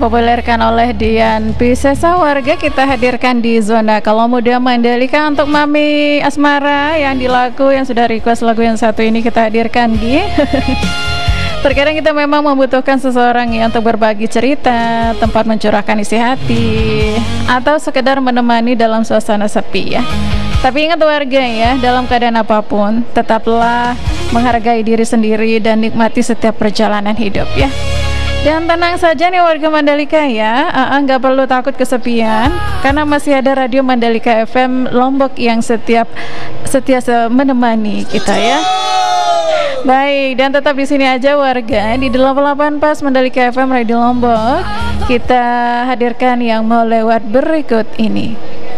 Populerkan oleh Dian Piscesa, warga kita hadirkan di zona Kalau Muda Mandalika untuk Mami Asmara yang sudah request lagu yang satu ini kita hadirkan di terkadang kita memang membutuhkan seseorang ya untuk berbagi cerita, tempat mencurahkan isi hati, atau sekedar menemani dalam suasana sepi ya. Tapi ingat warga ya, dalam keadaan apapun tetaplah menghargai diri sendiri dan nikmati setiap perjalanan hidup ya. Dan tenang saja nih warga Mandalika ya, nggak perlu takut kesepian karena masih ada Radio Mandalika FM Lombok yang setia menemani kita ya. Baik, dan tetap di sini aja warga di 88 Pas Mandalika FM Radio Lombok. Kita hadirkan yang mau lewat berikut ini.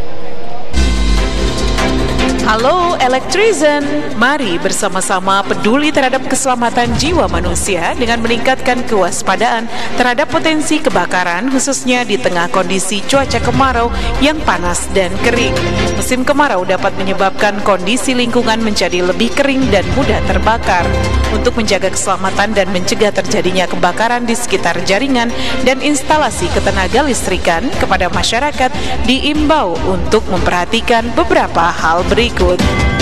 Halo Electrizen, mari bersama-sama peduli terhadap keselamatan jiwa manusia dengan meningkatkan kewaspadaan terhadap potensi kebakaran khususnya di tengah kondisi cuaca kemarau yang panas dan kering. Musim kemarau dapat menyebabkan kondisi lingkungan menjadi lebih kering dan mudah terbakar. Untuk menjaga keselamatan dan mencegah terjadinya kebakaran di sekitar jaringan dan instalasi ketenaga listrikan, kepada masyarakat diimbau untuk memperhatikan beberapa hal berikut.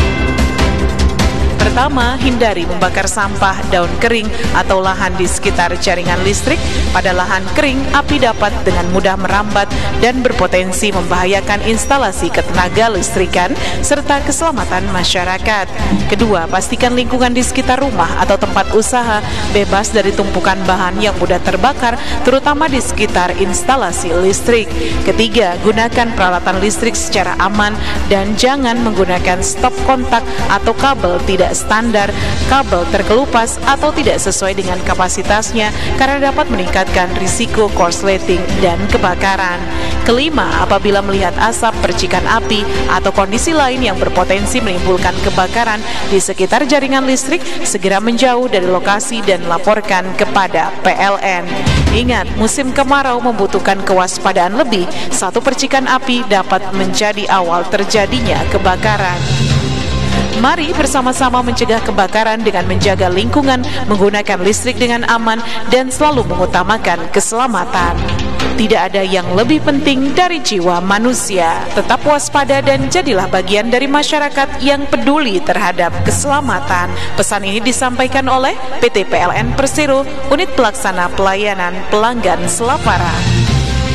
Pertama, hindari membakar sampah, daun kering, atau lahan di sekitar jaringan listrik. Pada lahan kering, api dapat dengan mudah merambat dan berpotensi membahayakan instalasi ketenaga listrikan serta keselamatan masyarakat. Kedua, pastikan lingkungan di sekitar rumah atau tempat usaha bebas dari tumpukan bahan yang mudah terbakar, terutama di sekitar instalasi listrik. Ketiga, gunakan peralatan listrik secara aman dan jangan menggunakan stop kontak atau kabel tidak standar, kabel terkelupas atau tidak sesuai dengan kapasitasnya karena dapat meningkatkan risiko korsleting dan kebakaran. Kelima, apabila melihat asap, percikan api, atau kondisi lain yang berpotensi menimbulkan kebakaran di sekitar jaringan listrik, segera menjauh dari lokasi dan laporkan kepada PLN. Ingat, musim kemarau membutuhkan kewaspadaan lebih. Satu percikan api dapat menjadi awal terjadinya kebakaran. Mari bersama-sama mencegah kebakaran dengan menjaga lingkungan, menggunakan listrik dengan aman, dan selalu mengutamakan keselamatan. Tidak ada yang lebih penting dari jiwa manusia. Tetap waspada dan jadilah bagian dari masyarakat yang peduli terhadap keselamatan. Pesan ini disampaikan oleh PT PLN Persero, Unit Pelaksana Pelayanan Pelanggan Selapara.